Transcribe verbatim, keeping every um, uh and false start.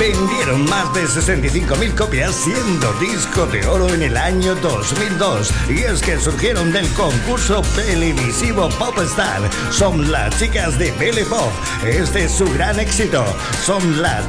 Vendieron más de sesenta y cinco mil copias, siendo disco de oro en el año dos mil dos. Y es que surgieron del concurso televisivo Popstar. Son las chicas de Belle Pop. Este es su gran éxito. Son las